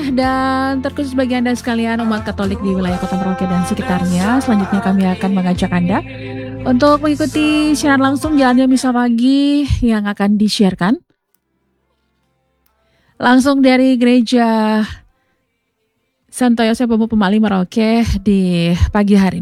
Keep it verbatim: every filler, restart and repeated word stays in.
dan terkhusus bagi Anda sekalian umat Katolik di wilayah Kota Merauke dan sekitarnya, selanjutnya kami akan mengajak Anda untuk mengikuti siaran langsung Jalannya Misa Pagi yang akan disiarkan langsung dari Gereja Santo Yosef Bumi Pemali Merauke di pagi hari ini.